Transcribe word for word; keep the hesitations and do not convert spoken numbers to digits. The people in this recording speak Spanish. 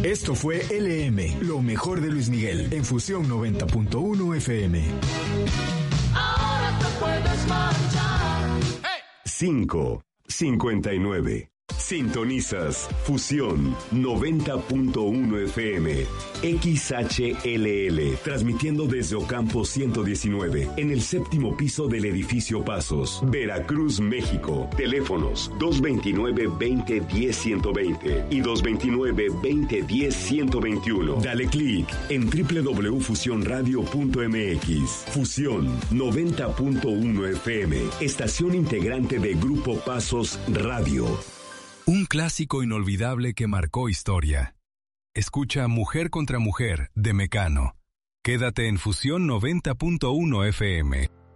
Esto fue L M, lo mejor de Luis Miguel, en Fusión noventa punto uno F M. Ahora te puedes marchar. cinco cincuenta y nueve. Sintonizas Fusión noventa punto uno F M, X H L L, transmitiendo desde Ocampo ciento diecinueve, en el séptimo piso del edificio Pasos, Veracruz, México. Teléfonos dos veintinueve, veinte, diez, ciento veinte y dos veintinueve, veinte, diez, ciento veintiuno. Dale clic en doble u doble u doble u punto fusión radio punto m x. Fusión noventa punto uno F M, estación integrante de Grupo Pasos Radio. Un clásico inolvidable que marcó historia. Escucha Mujer contra Mujer de Mecano. Quédate en Fusión noventa punto uno F M.